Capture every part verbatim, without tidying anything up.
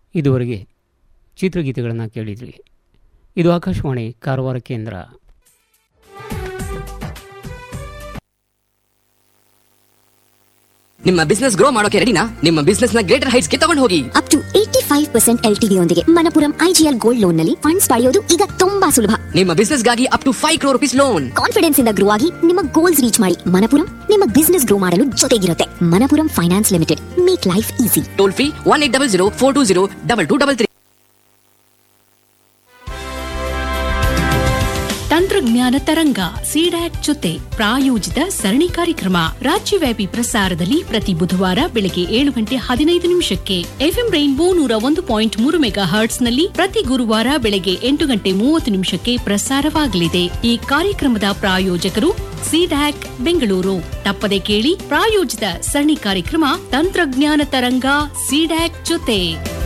ಇದುವರೆಗೆ ಚಿತ್ರಗೀತೆಗಳನ್ನು ಕೇಳಿದ್ರಿ. ಇದು ಆಕಾಶವಾಣಿ ಕಾರವಾರ ಕೇಂದ್ರ. ನಿಮ್ಮ ಬಿಸ್ನೆಸ್ ಗ್ರೋ ಮಾಡೋಕೆ ರೆಡಿನಾ? ನಿಮ್ಮ ಬಿಸ್ನೆಸ್ ನ ಗ್ರೇಟರ್ ಹೈಟ್ಸ್ ಗೆ ತಗೊಂಡು ಹೋಗಿ. Up to eighty five percent L T D ಯೊಂದಿಗೆ ಮಣಪುರಂ ಐಜಿಎಲ್ ಗೋಲ್ಡ್ ಲೋನ್ ನಲ್ಲಿ ಫಂಡ್ಸ್ ಪಡೆಯೋದು ಈಗ ತುಂಬಾ ಸುಲಭ. ನಿಮ್ಮ ಬಿಸ್ನೆಸ್ ಗಾಗಿ up to five crore rupees loan. Confidence ಇಂದ ಗ್ರೋ ಆಗಿ ನಿಮ್ಮ ಗೋಲ್ಸ್ ರೀಚ್ ಮಾಡಿ. ಮಣಪುರಂ ನಿಮ್ಮ ಬಿಸ್ನೆಸ್ ಗ್ರೋ ಮಾಡಲು ಜೊತೆಗಿರುತ್ತೆ. Manappuram finance limited, make life easy. Toll free one eight double zero four two zero double two double three. ತಂತ್ರಜ್ಞಾನ ತರಂಗ CDAC ಜೊತೆ ಪ್ರಾಯೋಜಿತ ಸರಣಿ ಕಾರ್ಯಕ್ರಮ ರಾಜ್ಯವ್ಯಾಪಿ ಪ್ರಸಾರದಲ್ಲಿ ಪ್ರತಿ ಬುಧವಾರ ಬೆಳಗ್ಗೆ ಏಳು ಗಂಟೆ ಹದಿನೈದು ನಿಮಿಷಕ್ಕೆ, ಎಫ್ಎಂ ರೈನ್ಬೋ ನೂರ ಒಂದು ಪಾಯಿಂಟ್ ಮೂರು ಮೆಗಾ ಹರ್ಟ್ಸ್ ನಲ್ಲಿ ಪ್ರತಿ ಗುರುವಾರ ಬೆಳಗ್ಗೆ ಎಂಟು ಗಂಟೆ ಮೂವತ್ತು ನಿಮಿಷಕ್ಕೆ ಪ್ರಸಾರವಾಗಲಿದೆ. ಈ ಕಾರ್ಯಕ್ರಮದ ಪ್ರಾಯೋಜಕರು ಸಿಡ್ಯಾಕ್ ಬೆಂಗಳೂರು. ತಪ್ಪದೆ ಕೇಳಿ ಪ್ರಾಯೋಜಿತ ಸರಣಿ ಕಾರ್ಯಕ್ರಮ ತಂತ್ರಜ್ಞಾನ ತರಂಗ ಸಿಡ್ಯಾಕ್ ಜೊತೆ.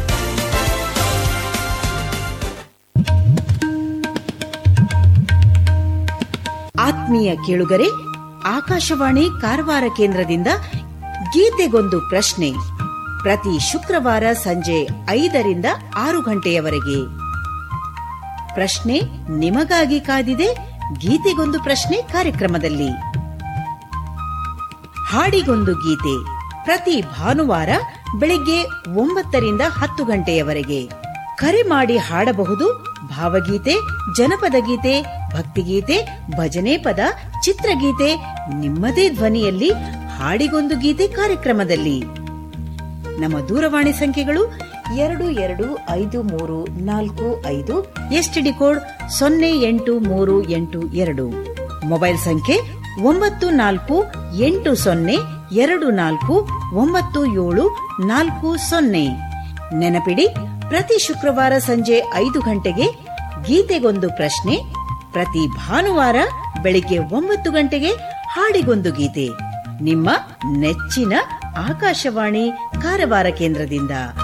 ಆತ್ಮೀಯ ಕೇಳುಗರೆ, ಆಕಾಶವಾಣಿ ಕಾರವಾರ ಕೇಂದ್ರದಿಂದ ಗೀತೆಗೊಂದು ಪ್ರಶ್ನೆ ಪ್ರತಿ ಶುಕ್ರವಾರ ಸಂಜೆ ಐದರಿಂದ ಆರು ಗಂಟೆಯವರೆಗೆ. ಪ್ರಶ್ನೆ ನಿಮಗಾಗಿ ಕಾದಿದೆ ಗೀತೆಗೊಂದು ಪ್ರಶ್ನೆ ಕಾರ್ಯಕ್ರಮದಲ್ಲಿ. ಹಾಡಿಗೊಂದು ಗೀತೆ ಪ್ರತಿ ಭಾನುವಾರ ಬೆಳಿಗ್ಗೆ ಒಂಬತ್ತರಿಂದ ಹತ್ತು ಗಂಟೆಯವರೆಗೆ. ಕರೆ ಮಾಡಿ ಹಾಡಬಹುದು ಭಾವಗೀತೆ, ಜನಪದ ಗೀತೆ, ಭಕ್ತಿಗೀತೆ, ಭಜನೆ ಪದ, ಚಿತ್ರಗೀತೆ ನಿಮ್ಮದೇ ಧ್ವನಿಯಲ್ಲಿ ಹಾಡಿಗೊಂದು ಗೀತೆ ಕಾರ್ಯಕ್ರಮದಲ್ಲಿ. ನಮ್ಮ ದೂರವಾಣಿ ಸಂಖ್ಯೆಗಳು ಎರಡು ಎರಡು ಐದು ಮೂರು ನಾಲ್ಕು ಐದು, ಎಸ್ಟಿಡಿ ಕೋಡ್ ಸೊನ್ನೆ ಎಂಟು ಮೂರು ಎಂಟು ಎರಡು, ಮೊಬೈಲ್ ಸಂಖ್ಯೆ ಒಂಬತ್ತು ನಾಲ್ಕು ಎಂಟು ಸೊನ್ನೆ ಎರಡು ನಾಲ್ಕು ಒಂಬತ್ತು ಏಳು ನಾಲ್ಕು ಸೊನ್ನೆ. ನೆನಪಿಡಿ, ಪ್ರತಿ ಶುಕ್ರವಾರ ಸಂಜೆ ಐದು ಗಂಟೆಗೆ ಗೀತೆಗೊಂದು ಪ್ರಶ್ನೆ, ಪ್ರತಿ ಭಾನುವಾರ ಬೆಳಿಗ್ಗೆ ಒಂಬತ್ತು ಗಂಟೆಗೆ ಹಾಡಿಗೊಂದು ಗೀತೆ. ನಿಮ್ಮ ನೆಚ್ಚಿನ ಆಕಾಶವಾಣಿ ಕಾರವಾರ ಕೇಂದ್ರದಿಂದ.